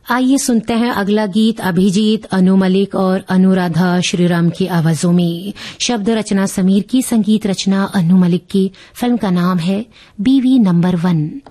आइए सुनते हैं अगला गीत अभिजीत, अनु मलिक और अनुराधा श्रीराम की आवाजों में। शब्द रचना समीर की, संगीत रचना अनु मलिक की। फिल्म का नाम है बीवी नंबर 1।